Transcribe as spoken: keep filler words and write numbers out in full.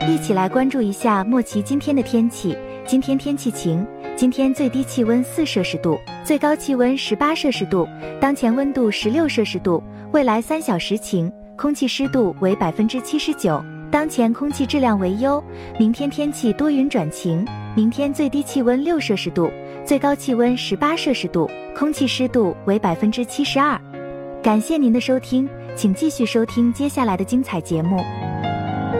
一起来关注一下莫奇今天的天气。今天天气晴，今天最低气温四摄氏度，最高气温十八摄氏度，当前温度十六摄氏度，未来三小时晴，空气湿度为百分之七十九，当前空气质量为优。明天天气多云转晴，明天最低气温六摄氏度，最高气温十八摄氏度，空气湿度为百分之七十二。感谢您的收听，请继续收听接下来的精彩节目。